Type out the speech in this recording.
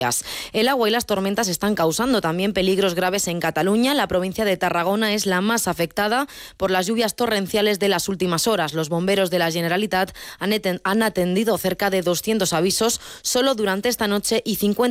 El agua y las tormentas están causando también peligros graves en Cataluña. La provincia de Tarragona es la más afectada por las lluvias torrenciales de las últimas horas. Los bomberos de la Generalitat han atendido cerca de 200 avisos solo durante esta noche y 50